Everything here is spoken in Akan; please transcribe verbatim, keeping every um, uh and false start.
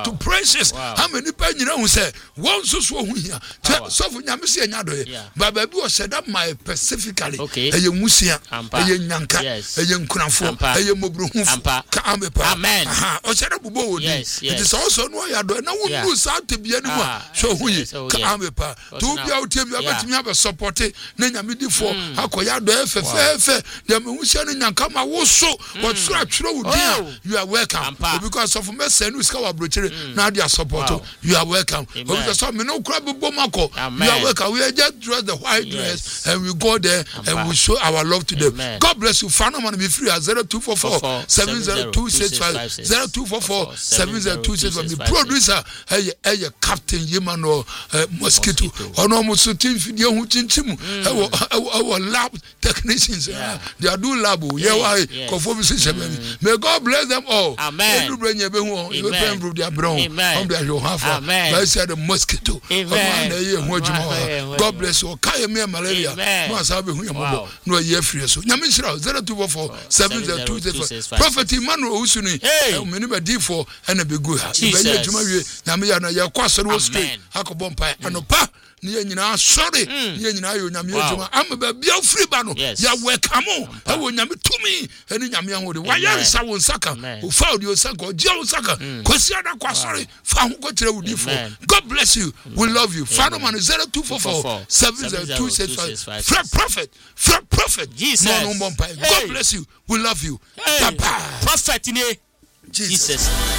to precious how many pa nyina hu say won so so hu hia so fu nyame se nya do ba ba bi o said that my specifically eye musia eye nyanka eye nkunafo eye mobruhufo ka amepa aha o said bubo wodi it is also no ya do na wonu sa tebia ni mu so hu yi ka amepa to bia o tebia betimi aba support na nyame di fo akoya do efefefe dem hu sia no nyanka ma wo so what so atwero wodi you are welcome because of me say no ska wa brochure na dia support you are welcome because some no kra bebo mako you are welcome we just dress the white dress and we go there and we show our love to them. God bless you. Fano man be free at zero two four four seven zero two six five zero two four four seven zero two six five. The producer hey hey Captain Yemano Mosquito ono mo so team video hu chinchim our lab technicians they are do lab yeah why conform system. May God bless them all. Amen. You bring your be hu you be improve their brown on their you have I said the Mosquito. God bless you. Kai me malaria no asabe hu yemo no ye free so nyame shira zero two four four seven zero two six five. Prophet Emmanuel usuni me ni be di for and be go ha be ye juma wie nyame ya no ye kwasoro wo straight akobom pai anopa ni nyina sorry ni nyina yo nyame juma am ba bia free ba no ya welcome e wo nyame tumi eni nyame ahode wa ya nsa wo nsaka o fa odi o saka o je o saka kwasi ada kwasori fa ho ko kire wudi fo. God bless you, we love you. Father man zero two four four seven zero two six five. Fred prophet Fred prophet Jesus. No no God bless you, we love you. Prophet in Jesus.